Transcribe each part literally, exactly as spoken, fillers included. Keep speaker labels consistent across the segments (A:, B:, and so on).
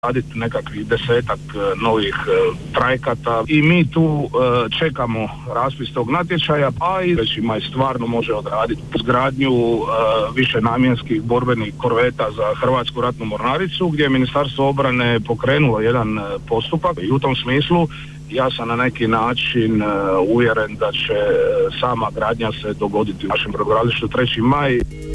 A: raditi nekakvih desetak novih trajekata i mi tu čekamo raspis tog natječaja, a i već ima i stvarno može odraditi izgradnju više namjenskih borbenih korveta za Hrvatsku ratnu mornaricu, gdje je Ministarstvo obrane pokrenulo jedan postupak i u tom smislu ja sam na neki način uvjeren da će sama gradnja se dogoditi u našem brodogradilištu treći maj.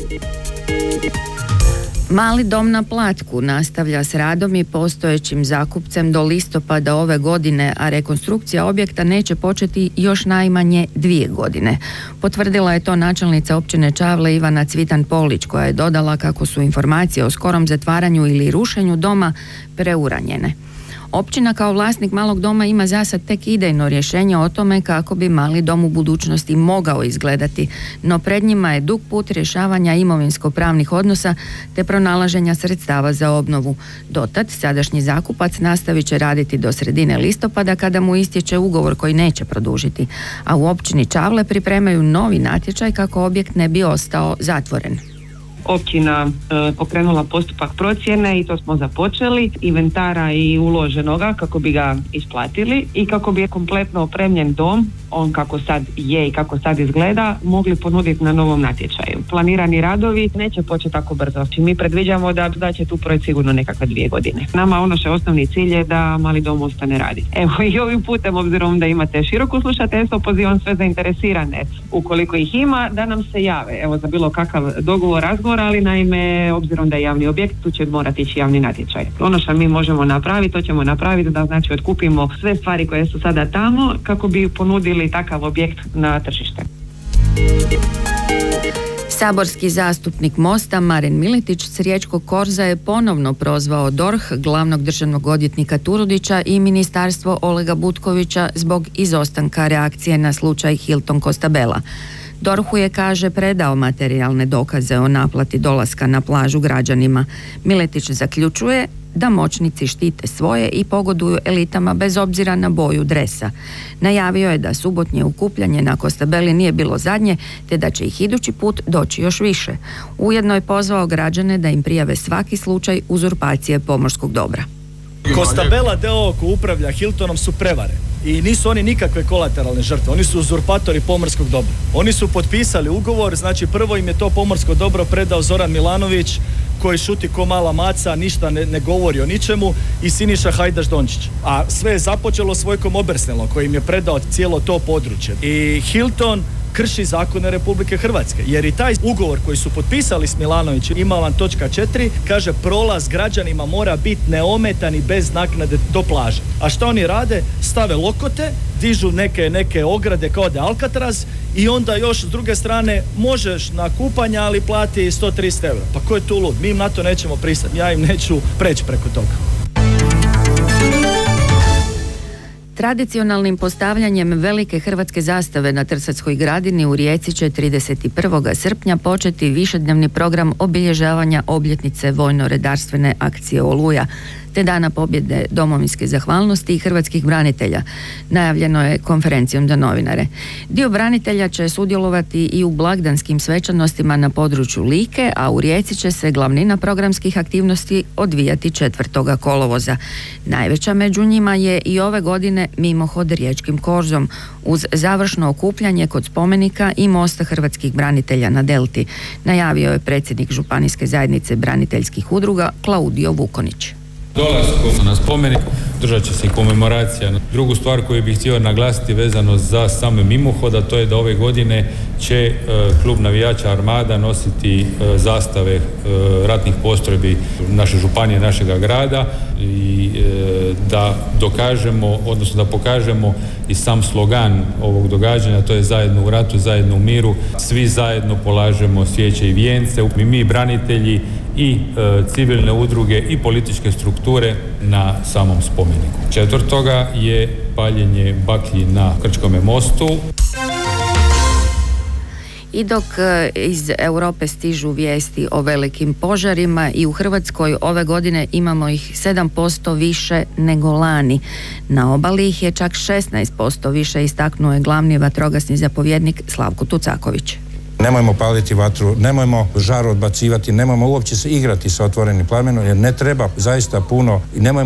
B: Mali dom na Platku nastavlja s radom i postojećim zakupcem do listopada ove godine, a rekonstrukcija objekta neće početi još najmanje dvije godine. Potvrdila je to načelnica općine Čavle Ivana Cvitan-Polić, koja je dodala kako su informacije o skorom zatvaranju ili rušenju doma preuranjene. Općina kao vlasnik malog doma ima zasad tek idejno rješenje o tome kako bi mali dom u budućnosti mogao izgledati, no pred njima je dug put rješavanja imovinsko-pravnih odnosa te pronalaženja sredstava za obnovu. Dotad sadašnji zakupac nastavit će raditi do sredine listopada kada mu istječe ugovor koji neće produžiti, a u općini Čavle pripremaju novi natječaj kako objekt ne bi ostao zatvoren.
C: Općina e, pokrenula postupak procjene i to smo započeli, inventara i uloženoga kako bi ga isplatili i kako bi je kompletno opremljen dom, on kako sad je i kako sad izgleda, mogli ponuditi na novom natječaju. Planirani radovi neće početi tako brzo. Mi predviđamo da, da će tu projekt sigurno nekakve dvije godine. Nama ono što je osnovni cilj je da mali dom ostane raditi. Evo i ovim putem, obzirom da imate široku slušateljstvo, pozivam sve zainteresirane, ukoliko ih ima, da nam se jave. Evo za bilo kakav dogovor, razgovor, ali naime, obzirom da je javni objekt, tu će morati ići javni natječaj. Ono što mi možemo napraviti, to ćemo napraviti da znači otkupimo sve stvari koje su sada tamo kako bi ponudili takav objekt na tržište.
B: Saborski zastupnik Mosta Marin Miletić s riječkog korza je ponovno prozvao D O R H, glavnog državnog odvjetnika Turudića i ministarstvo Olega Butkovića zbog izostanka reakcije na slučaj Hilton Costabella. D O R H-u je, kaže, predao materijalne dokaze o naplati dolaska na plažu građanima. Miletić zaključuje da moćnici štite svoje i pogoduju elitama bez obzira na boju dresa. Najavio je da subotnje okupljanje na Costabelli nije bilo zadnje, te da će ih idući put doći još više. Ujedno je pozvao građane da im prijave svaki slučaj uzurpacije pomorskog dobra.
D: Costabella d o o ko upravlja Hiltonom su prevare i nisu oni nikakve kolateralne žrtve, oni su uzurpatori pomorskog dobra. Oni su potpisali ugovor, znači prvo im je to pomorsko dobro predao Zoran Milanović, koji šuti ko mala maca, ništa ne, ne govori o ničemu, i Siniša Hajdaš Dončić. A sve je započelo s Vojkom Obersnelom koji im je predao cijelo to područje. I Hilton krši zakone Republike Hrvatske, jer i taj ugovor koji su potpisali s Milanovićem, ima vam točka četiri, kaže prolaz građanima mora biti neometan i bez naknade do plaže. A što oni rade? Stave lokote, dižu neke, neke ograde kao da je Alcatraz i onda još s druge strane možeš na kupanja, ali plati sto trideset eura. Pa ko je tu lud? Mi im na to nećemo pristati, ja im neću preći preko toga.
B: Tradicionalnim postavljanjem velike hrvatske zastave na Trsatskoj gradini u Rijeci će trideset prvog srpnja početi višednevni program obilježavanja obljetnice vojno-redarstvene akcije Oluja te Dana pobjede domovinske zahvalnosti i hrvatskih branitelja. Najavljeno je konferencijom za novinare. Dio branitelja će sudjelovati i u blagdanskim svečanostima na području Like, a u Rijeci će se glavnina programskih aktivnosti odvijati četvrtoga kolovoza. Najveća među njima je i ove godine mimohod riječkim korzom uz završno okupljanje kod spomenika i mosta hrvatskih branitelja na Delti, najavio je predsjednik Županijske zajednice braniteljskih udruga Klaudio Vukonić.
E: Dolaskom na spomenik držat će se i komemoracija. Drugu stvar koju bih htio naglasiti vezano za same mimohoda, to je da ove godine će e, klub navijača Armada nositi e, zastave e, ratnih postrojbi naše županije, našega grada i e, da dokažemo, odnosno da pokažemo i sam slogan ovog događanja, to je zajedno u ratu, zajedno u miru, svi zajedno polažemo svijeće i vijence, mi, mi branitelji i e, civilne udruge i političke strukture na samom spomeniku. Četvrtoga je paljenje baklji na Krčkome mostu.
B: I dok iz Europe stižu vijesti o velikim požarima, i u Hrvatskoj ove godine imamo ih sedam posto više nego lani. Na obali ih je čak šesnaest posto više, istaknuo je glavni vatrogasni zapovjednik Slavko Tucaković.
F: nemojmo paliti vatru, nemojmo žar odbacivati, nemojmo uopće se igrati sa otvorenim plamenom jer ne treba zaista puno i nemojmo